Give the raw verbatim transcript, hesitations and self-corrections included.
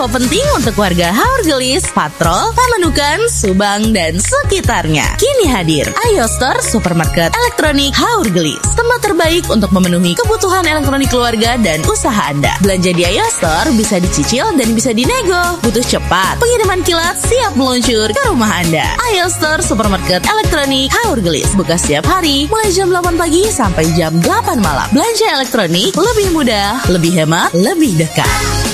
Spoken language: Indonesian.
Info penting untuk warga Haurgelis, Patrol, Pamanukan, Subang, dan sekitarnya. Kini hadir Ayo Store Supermarket Elektronik Haurgelis, tempat terbaik untuk memenuhi kebutuhan elektronik keluarga dan usaha Anda. Belanja di Ayo Store bisa dicicil dan bisa dinego. Butuh cepat, pengiriman kilat siap meluncur ke rumah Anda. Ayo Store Supermarket Elektronik Haurgelis buka setiap hari mulai jam delapan pagi sampai jam delapan malam. Belanja elektronik lebih mudah, lebih hemat, lebih dekat.